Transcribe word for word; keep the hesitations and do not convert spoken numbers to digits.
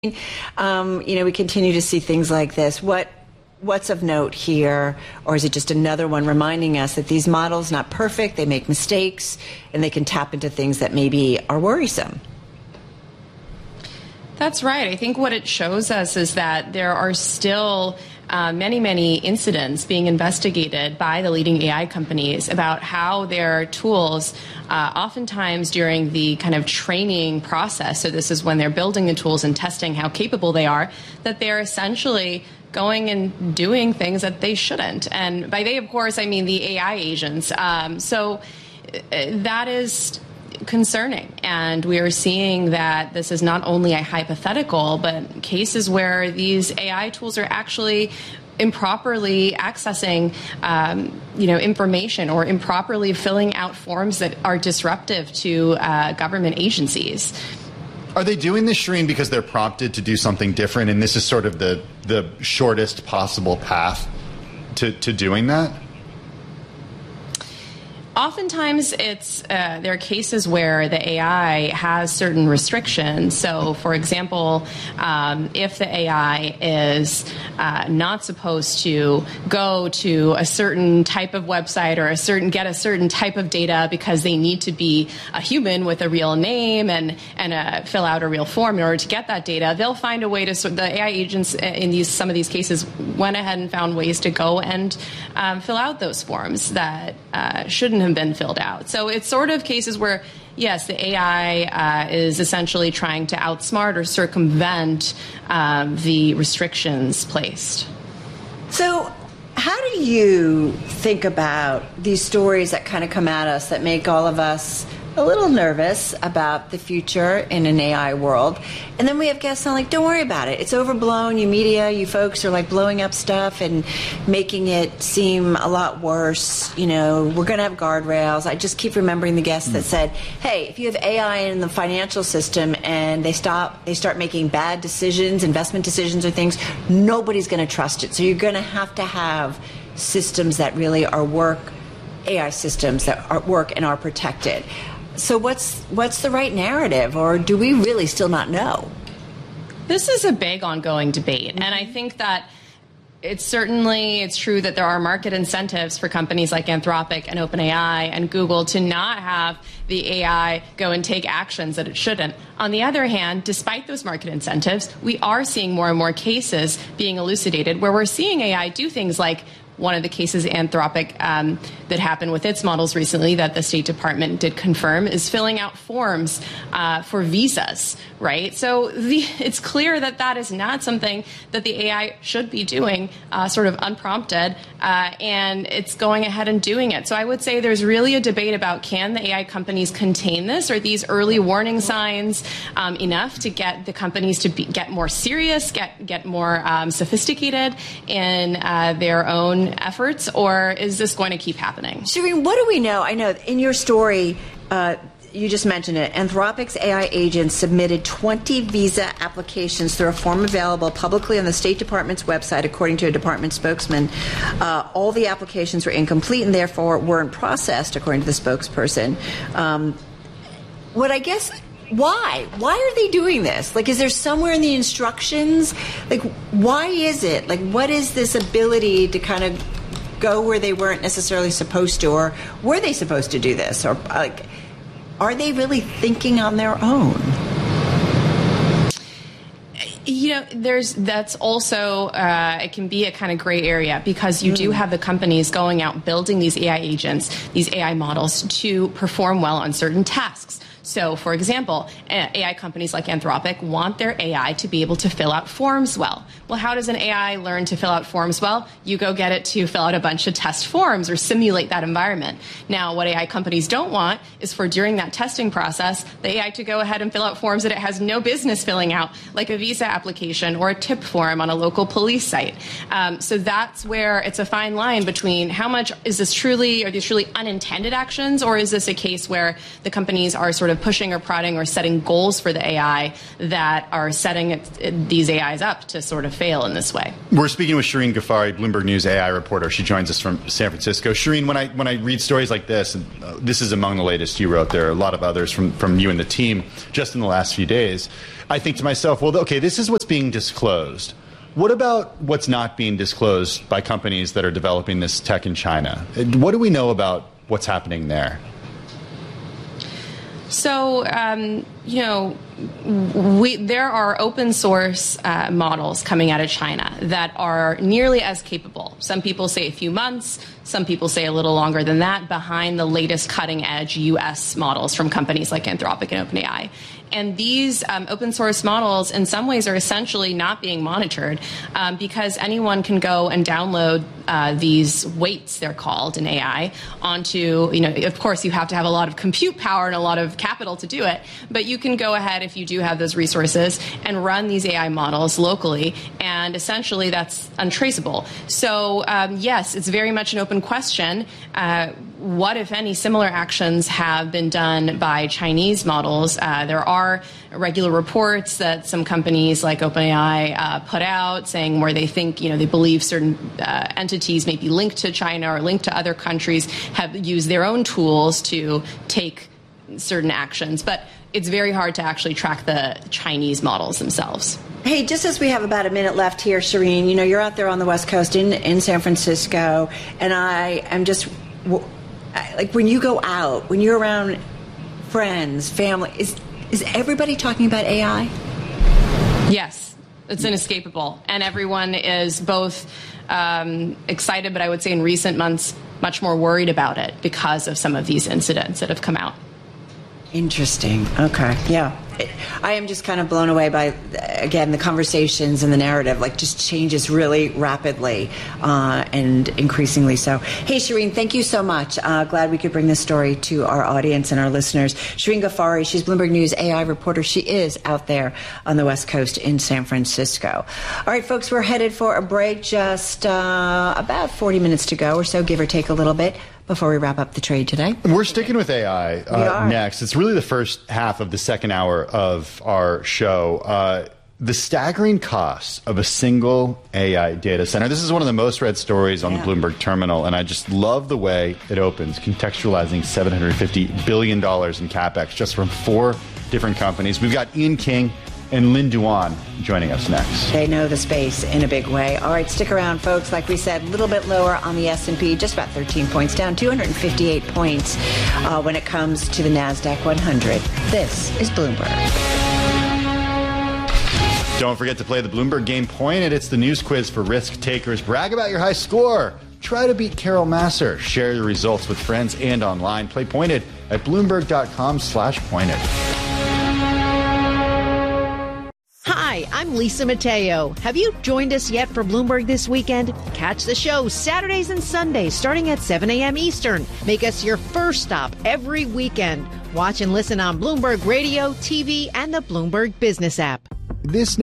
Um, you know, we continue to see things like this. What What's of note here, or is it just another one reminding us that these models not perfect, they make mistakes, and they can tap into things that maybe are worrisome? That's right. I think what it shows us is that there are still uh, many, many incidents being investigated by the leading A I companies about how their tools, uh, oftentimes during the kind of training process, so this is when they're building the tools and testing how capable they are, that they're essentially going and doing things that they shouldn't. And by they, of course, I mean the A I agents. Um, so uh, that is concerning. And we are seeing that this is not only a hypothetical, but cases where these A I tools are actually improperly accessing um, you know, information or improperly filling out forms that are disruptive to uh, government agencies. Are they doing this, Shireen, because they're prompted to do something different, and this is sort of the, the shortest possible path to, to doing that? Oftentimes, it's uh, there are cases where the A I has certain restrictions. So, for example, um, if the A I is uh, not supposed to go to a certain type of website or a certain get a certain type of data because they need to be a human with a real name and and uh, fill out a real form in order to get that data, they'll find a way to. The A I agents in these some of these cases went ahead and found ways to go and um, fill out those forms that uh, shouldn't have been filled out. So it's sort of cases where, yes, the A I uh, is essentially trying to outsmart or circumvent um, the restrictions placed. So how do you think about these stories that kind of come at us that make all of us a little nervous about the future in an A I world? And then we have guests on like, don't worry about it. It's overblown. You media, you folks are like blowing up stuff and making it seem a lot worse. You know, we're going to have guardrails. I just keep remembering the guests that said, hey, if you have A I in the financial system and they stop, they start making bad decisions, investment decisions or things, nobody's going to trust it. So you're going to have to have systems that really are work, A I systems that are, work and are protected. So what's what's the right narrative, or do we really still not know? This is a big ongoing debate, and I think that it's certainly it's true that there are market incentives for companies like Anthropic and OpenAI and Google to not have the A I go and take actions that it shouldn't. On the other hand, despite those market incentives, we are seeing more and more cases being elucidated where we're seeing A I do things like one of the cases Anthropic um, that happened with its models recently that the State Department did confirm is filling out forms uh, for visas, right? So the, it's clear that that is not something that the A I should be doing uh, sort of unprompted, uh, and it's going ahead and doing it. So I would say there's really a debate about can the A I companies contain this? Are these early warning signs um, enough to get the companies to be, get more serious, get, get more um, sophisticated in uh, their own efforts, or is this going to keep happening? Shireen, what do we know? I know in your story, uh, you just mentioned it, Anthropic's A I agents submitted twenty visa applications through a form available publicly on the State Department's website, according to a department spokesman. Uh, all the applications were incomplete and therefore weren't processed, according to the spokesperson. Um, what I guess... Why? Why are they doing this? Like, is there somewhere in the instructions? Like, why is it? Like, what is this ability to kind of go where they weren't necessarily supposed to? Or were they supposed to do this? Or, like, are they really thinking on their own? You know, there's that's also uh, it can be a kind of gray area because you mm. do have the companies going out building these A I agents, these A I models to perform well on certain tasks. So, for example, A I companies like Anthropic want their A I to be able to fill out forms well. Well, how does an A I learn to fill out forms well? You go get it to fill out a bunch of test forms or simulate that environment. Now, what A I companies don't want is for during that testing process, the A I to go ahead and fill out forms that it has no business filling out, like a visa application or a tip form on a local police site. Um, so that's where it's a fine line between how much is this truly, are these truly unintended actions, or is this a case where the companies are sort of pushing or prodding or setting goals for the A I that are setting it, it, these A Is up to sort of fail in this way. We're speaking with Shireen Ghaffari, Bloomberg News A I reporter. She joins us from San Francisco. Shireen, when I when I read stories like this, and uh, this is among the latest you wrote, there are a lot of others from, from you and the team just in the last few days, I think to myself, well, okay, this is what's being disclosed. What about what's not being disclosed by companies that are developing this tech in China? What do we know about what's happening there? So, um, you know, we, there are open source uh, models coming out of China that are nearly as capable. Some people say a few months, some people say a little longer than that, behind the latest cutting edge U S models from companies like Anthropic and OpenAI. And these um, open source models in some ways are essentially not being monitored um, because anyone can go and download uh, these weights, they're called in A I, onto, you know, of course you have to have a lot of compute power and a lot of capital to do it, but you can go ahead if you do have those resources and run these A I models locally, and essentially that's untraceable. So um, yes, it's very much an open question. Uh, what, if any, similar actions have been done by Chinese models? Uh, there are regular reports that some companies like OpenAI uh, put out saying where they think, you know, they believe certain uh, entities may be linked to China or linked to other countries have used their own tools to take certain actions. But it's very hard to actually track the Chinese models themselves. Hey, just as we have about a minute left here, Shireen, you know, you're out there on the West Coast in, in San Francisco, and I am just, like, when you go out, when you're around friends, family, is is everybody talking about A I? Yes, it's inescapable. And everyone is both um, excited, but I would say in recent months, much more worried about it because of some of these incidents that have come out. Interesting. Okay. Yeah. I am just kind of blown away by, again, the conversations and the narrative, like, just changes really rapidly uh, and increasingly so. Hey, Shireen, thank you so much. Uh, glad we could bring this story to our audience and our listeners. Shireen Ghaffari, she's Bloomberg News A I reporter. She is out there on the West Coast in San Francisco. All right, folks, we're headed for a break. Just uh, about forty minutes to go or so, give or take a little bit, before we wrap up the trade today. We're sticking with A I uh, next. It's really the first half of the second hour of our show. Uh, the staggering cost of a single A I data center. This is one of the most read stories on yeah. the Bloomberg terminal, and I just love the way it opens, contextualizing seven hundred fifty billion dollars in CapEx just from four different companies. We've got Ian King and Lynn Duan joining us next. They know the space in a big way. All right, stick around, folks. Like we said, a little bit lower on the S and P, just about thirteen points down, two hundred fifty-eight points uh, when it comes to the NASDAQ one hundred. This is Bloomberg. Don't forget to play the Bloomberg Game Pointed. It's the news quiz for risk takers. Brag about your high score. Try to beat Carol Masser. Share your results with friends and online. Play Pointed at Bloomberg.com slash pointed. Hi, I'm Lisa Mateo. Have you joined us yet for Bloomberg This Weekend? Catch the show Saturdays and Sundays starting at seven a.m. Eastern. Make us your first stop every weekend. Watch and listen on Bloomberg Radio, T V, and the Bloomberg Business app. This